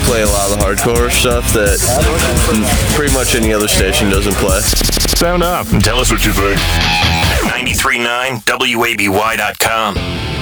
play a lot of the hardcore stuff that pretty much any other station doesn't play. Sound off and tell us what you think. 93.9 WABY.com.